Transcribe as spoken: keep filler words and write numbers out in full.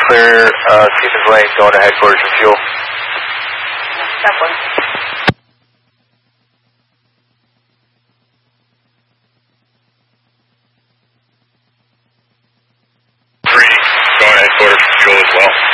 clear, uh, Stevens Lane, going to headquarters for fuel. Step one. Three, going to headquarters for fuel as well.